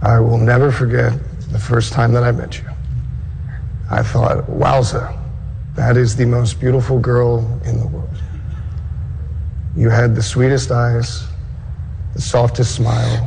I will never forget the first time that I met you. I thought, wowza, that is the most beautiful girl in the world. You had the sweetest eyes, the softest smile,